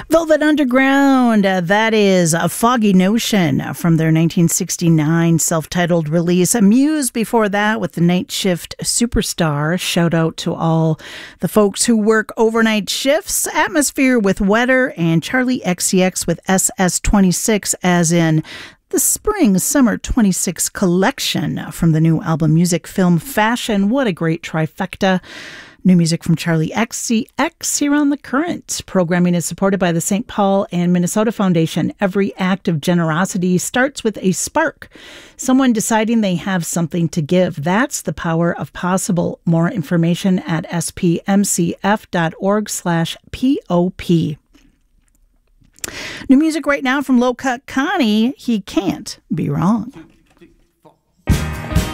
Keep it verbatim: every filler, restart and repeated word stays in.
Velvet Underground, uh, that is A Foggy Notion from their nineteen sixty-nine self-titled release. Muse before that with the Night Shift Superstar. Shout out to all the folks who work overnight shifts. Atmosphere with Wetter, and Charlie X C X with S S twenty-six, as in the Spring Summer twenty-six collection from the new album Music, Film, Fashion. What a great trifecta. New music from Charlie X C X here on The Current. Programming is supported by the Saint Paul and Minnesota Foundation. Every act of generosity starts with a spark. Someone deciding they have something to give. That's the power of possible. More information at s p m c f dot org slash P O P. New music right now from Low Cut Connie. He Can't Be Wrong.